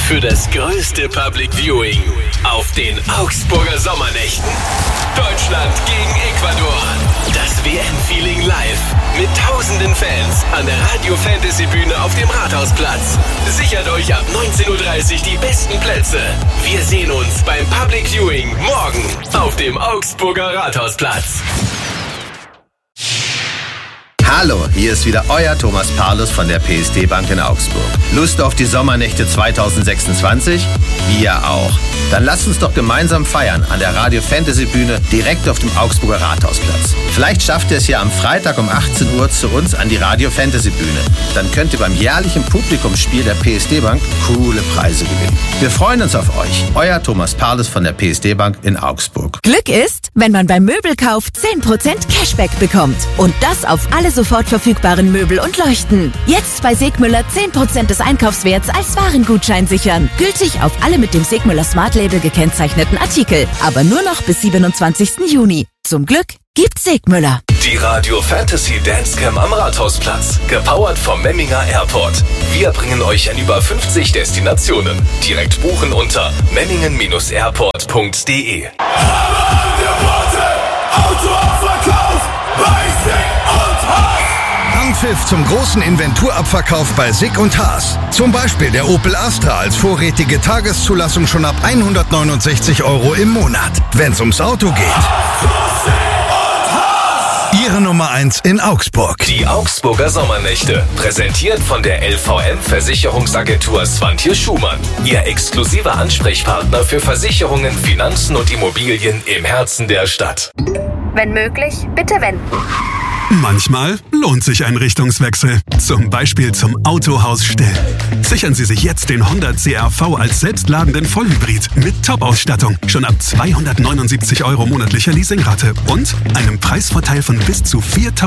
für das größte Public Viewing auf den Augsburger Sommernächten. Deutschland gegen Ecuador. Das WM-Feeling live mit tausenden Fans an der Radio-Fantasy-Bühne auf dem Rathausplatz. Sichert euch ab 19:30 Uhr die besten Plätze. Wir sehen uns beim Public Viewing morgen auf dem Augsburger Rathausplatz. Hallo, hier ist wieder euer Thomas Parlus von der PSD Bank in Augsburg. Lust auf die Sommernächte 2026? Wir auch. Dann lasst uns doch gemeinsam feiern an der Radio-Fantasy-Bühne direkt auf dem Augsburger Rathausplatz. Vielleicht schafft ihr es ja am Freitag um 18 Uhr zu uns an die Radio-Fantasy-Bühne. Dann könnt ihr beim jährlichen Publikumsspiel der PSD Bank coole Preise gewinnen. Wir freuen uns auf euch. Euer Thomas Parlus von der PSD Bank in Augsburg. Glück ist, wenn man beim Möbelkauf 10% Cashback bekommt. Und das auf alle sofort verfügbaren Möbel und Leuchten. Jetzt bei Segmüller 10% des Einkaufswerts als Warengutschein sichern. Gültig auf alle mit dem Segmüller Smart Label gekennzeichneten Artikel. Aber nur noch bis 27. Juni. Zum Glück gibt's Segmüller. Die Radio Fantasy Dancecam am Rathausplatz. Gepowert vom Memminger Airport. Wir bringen euch an über 50 Destinationen. Direkt buchen unter memmingen-airport.de. Anpfiff zum großen Inventurabverkauf bei Sig und Haas. Zum Beispiel der Opel Astra als vorrätige Tageszulassung schon ab 169 € im Monat. Wenn's ums Auto geht. Ihre Nummer 1 in Augsburg. Die Augsburger Sommernächte. Präsentiert von der LVM Versicherungsagentur Swantje Schumann. Ihr exklusiver Ansprechpartner für Versicherungen, Finanzen und Immobilien im Herzen der Stadt. Wenn möglich, bitte wenden. Manchmal lohnt sich ein Richtungswechsel. Zum Beispiel zum Autohaus Still. Sichern Sie sich jetzt den Honda CR-V als selbstladenden Vollhybrid mit Top-Ausstattung. Schon ab 279 € monatlicher Leasingrate und einem Preisvorteil von bis zu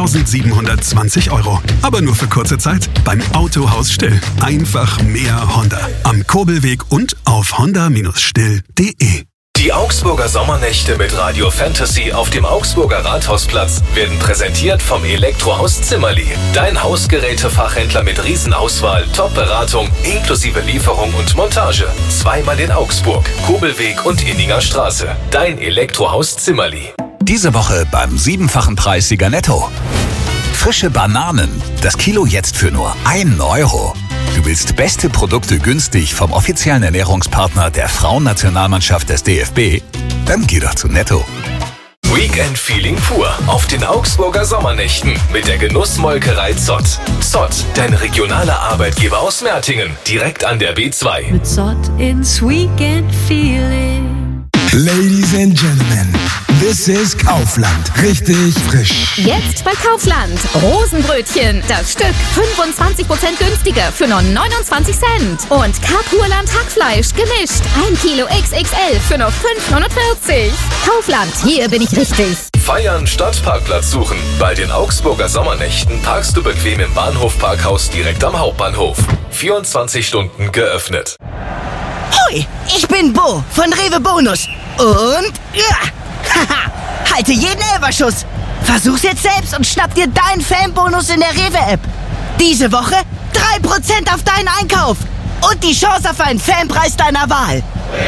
4.720 €. Aber nur für kurze Zeit beim Autohaus Still. Einfach mehr Honda. Am Kurbelweg und auf honda-still.de. Die Augsburger Sommernächte mit Radio Fantasy auf dem Augsburger Rathausplatz werden präsentiert vom Elektrohaus Zimmerli. Dein Hausgerätefachhändler mit Riesenauswahl, Top-Beratung, inklusive Lieferung und Montage. Zweimal in Augsburg, Kurbelweg und Inninger Straße. Dein Elektrohaus Zimmerli. Diese Woche beim 7-fachen Preissieger Netto. Frische Bananen. Das Kilo jetzt für nur 1 €. Du willst beste Produkte günstig vom offiziellen Ernährungspartner der Frauennationalmannschaft des DFB? Dann geh doch zu Netto. Weekend Feeling pur auf den Augsburger Sommernächten mit der Genussmolkerei Zott. Zott, dein regionaler Arbeitgeber aus Mertingen, direkt an der B2. Mit Zott ins Weekend Feeling. Ladies and Gentlemen, this is Kaufland. Richtig frisch. Jetzt bei Kaufland. Rosenbrötchen. Das Stück 25% günstiger für nur 29 Cent. Und Karpurland Hackfleisch gemischt. 1 Kilo XXL für nur 5,49 €. Kaufland, hier bin ich richtig. Feiern statt Parkplatz suchen. Bei den Augsburger Sommernächten parkst du bequem im Bahnhofparkhaus direkt am Hauptbahnhof. 24 Stunden geöffnet. Hoi, ich bin Bo von Rewe Bonus. Und haha, halte jeden Elferschuss. Versuch's jetzt selbst und schnapp dir deinen Fanbonus in der Rewe-App. Diese Woche 3% auf deinen Einkauf. Und die Chance auf einen Fanpreis deiner Wahl.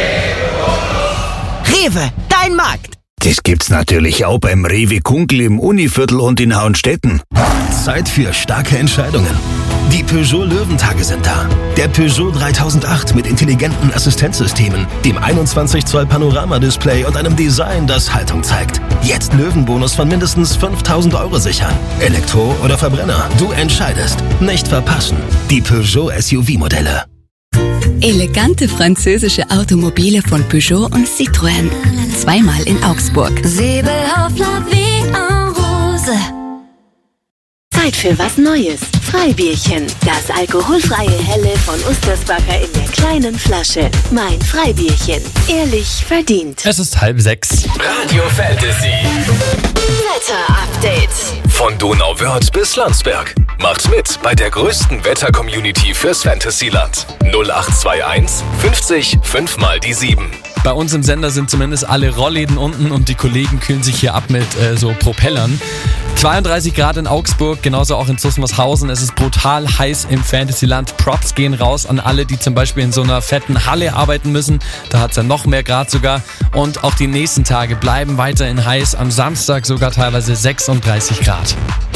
Rewe, dein Markt. Das gibt's natürlich auch beim Rewe Kunkel im Univiertel und in Hauenstetten. Zeit für starke Entscheidungen. Die Peugeot Löwentage sind da. Der Peugeot 3008 mit intelligenten Assistenzsystemen, dem 21 Zoll Panoramadisplay und einem Design, das Haltung zeigt. Jetzt Löwenbonus von mindestens 5.000 € sichern. Elektro oder Verbrenner, du entscheidest. Nicht verpassen. Die Peugeot SUV-Modelle. Elegante französische Automobile von Peugeot und Citroën. Zweimal in Augsburg. Säbelhoff La Vie en Rose. Zeit für was Neues. Freibierchen. Das alkoholfreie Helle von Ustersbacher in der kleinen Flasche. Mein Freibierchen. Ehrlich verdient. Es ist 5:30. Radio Fantasy. Wetter-Update. Von Donauwörth bis Landsberg. Macht mit bei der größten Wetter-Community fürs Fantasyland. 0821 50 5 mal die 7. Bei uns im Sender sind zumindest alle Rollläden unten und die Kollegen kühlen sich hier ab mit so Propellern. 32 Grad in Augsburg, genauso auch in Zusmarshausen. Es ist brutal heiß im Fantasyland. Props gehen raus an alle, die zum Beispiel in so einer fetten Halle arbeiten müssen. Da hat es ja noch mehr Grad sogar. Und auch die nächsten Tage bleiben weiterhin heiß. Am Samstag sogar teilweise 36 Grad.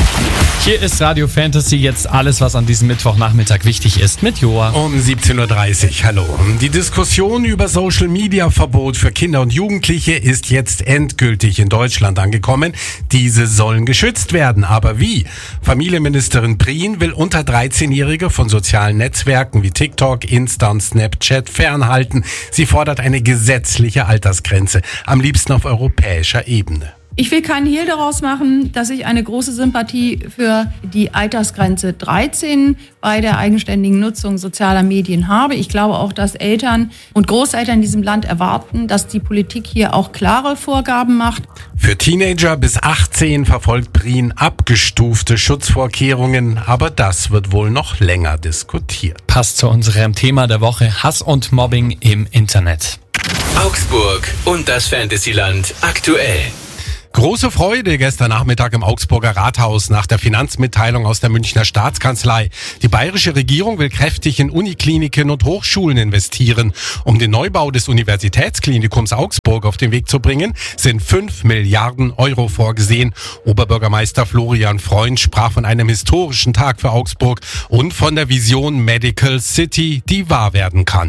Hier ist Radio Fantasy, jetzt alles, was an diesem Mittwochnachmittag wichtig ist, mit Joa. Um 17.30 Uhr, hallo. Die Diskussion über Social-Media-Verbot für Kinder und Jugendliche ist jetzt endgültig in Deutschland angekommen. Diese sollen geschützt werden. Aber wie? Familienministerin Prien will unter 13-Jährige von sozialen Netzwerken wie TikTok, Insta und Snapchat fernhalten. Sie fordert eine gesetzliche Altersgrenze, am liebsten auf europäischer Ebene. Ich will keinen Hehl daraus machen, dass ich eine große Sympathie für die Altersgrenze 13 bei der eigenständigen Nutzung sozialer Medien habe. Ich glaube auch, dass Eltern und Großeltern in diesem Land erwarten, dass die Politik hier auch klare Vorgaben macht. Für Teenager bis 18 verfolgt Prien abgestufte Schutzvorkehrungen, aber das wird wohl noch länger diskutiert. Passt zu unserem Thema der Woche: Hass und Mobbing im Internet. Augsburg und das Fantasyland aktuell. Große Freude gestern Nachmittag im Augsburger Rathaus nach der Finanzmitteilung aus der Münchner Staatskanzlei. Die bayerische Regierung will kräftig in Unikliniken und Hochschulen investieren. Um den Neubau des Universitätsklinikums Augsburg auf den Weg zu bringen, sind 5 Milliarden Euro vorgesehen. Oberbürgermeister Florian Freund sprach von einem historischen Tag für Augsburg und von der Vision Medical City, die wahr werden kann.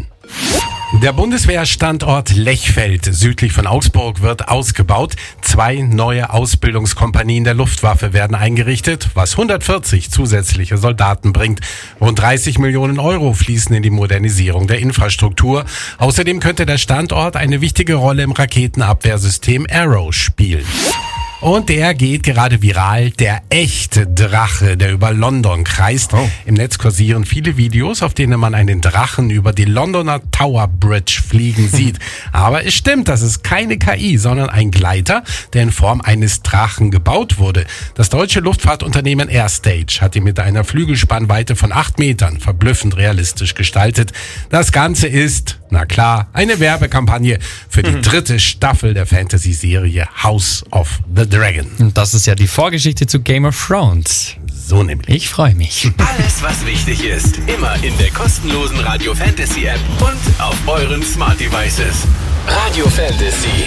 Der Bundeswehrstandort Lechfeld südlich von Augsburg wird ausgebaut. 2 neue Ausbildungskompanien der Luftwaffe werden eingerichtet, was 140 zusätzliche Soldaten bringt. Rund 30 Millionen Euro fließen in die Modernisierung der Infrastruktur. Außerdem könnte der Standort eine wichtige Rolle im Raketenabwehrsystem Arrow spielen. Und der geht gerade viral, der echte Drache, der über London kreist. Im Netz kursieren viele Videos, auf denen man einen Drachen über die Londoner Tower Bridge fliegen sieht. Aber es stimmt, das ist keine KI, sondern ein Gleiter, der in Form eines Drachen gebaut wurde. Das deutsche Luftfahrtunternehmen Airstage hat ihn mit einer Flügelspannweite von 8 Metern verblüffend realistisch gestaltet. Das Ganze ist, na klar, eine Werbekampagne für die 3. Staffel der Fantasy-Serie House of the Dragon. Und das ist ja die Vorgeschichte zu Game of Thrones. So nämlich. Ich freue mich. Alles, was wichtig ist, immer in der kostenlosen Radio Fantasy App und auf euren Smart Devices. Radio Fantasy.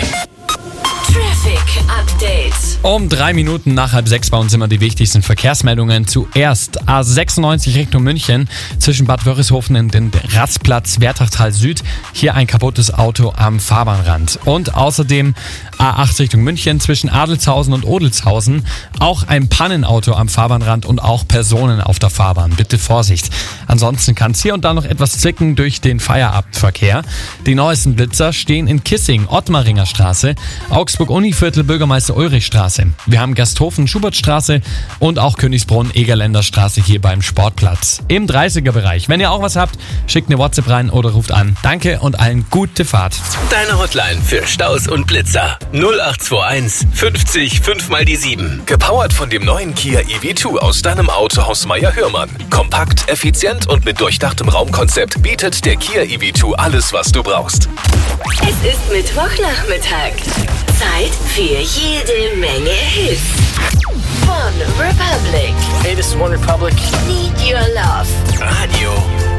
Traffic Update. Um 3 Minuten nach 5:30 bei uns immer die wichtigsten Verkehrsmeldungen. Zuerst A96 Richtung München, zwischen Bad Wörishofen und dem Rastplatz Wertachtal Süd. Hier ein kaputtes Auto am Fahrbahnrand. Und außerdem A8 Richtung München, zwischen Adelzhausen und Odelzhausen. Auch ein Pannenauto am Fahrbahnrand und auch Personen auf der Fahrbahn. Bitte Vorsicht. Ansonsten kann es hier und da noch etwas zwicken durch den Feierabendverkehr. Die neuesten Blitzer stehen in Kissing, Ottmaringer Straße, Augsburg-Univiertel, Bürgermeister Ulrichstraße. Wir haben Gasthofen, Schubertstraße und auch Königsbrunn, Egerländer Straße hier beim Sportplatz. Im 30er-Bereich. Wenn ihr auch was habt, schickt eine WhatsApp rein oder ruft an. Danke und allen gute Fahrt. Deine Hotline für Staus und Blitzer. 0821 50 5 mal die 7. Gepowert von dem neuen Kia EV2 aus deinem Autohaus Meier-Hörmann. Kompakt, effizient und mit durchdachtem Raumkonzept bietet der Kia EV2 alles, was du brauchst. Es ist Mittwochnachmittag. Zeit für jede Menge Hits. Von Republic. Hey, this is One Republic. Need Your Love. Radio